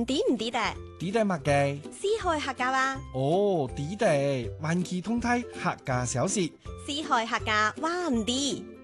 知唔知噠？ 知得乜嘅？ 四海客家話。 哦，知得，環期通體客家小說。 四海客家話唔知。